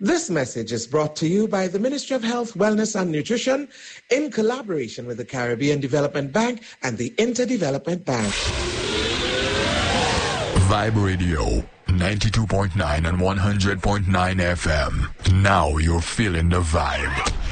This message is brought to you by the Ministry of Health, Wellness and Nutrition in collaboration with the Caribbean Development Bank and the Interdevelopment Bank. Vibe Radio, 92.9 and 100.9 FM. Now you're feeling the vibe.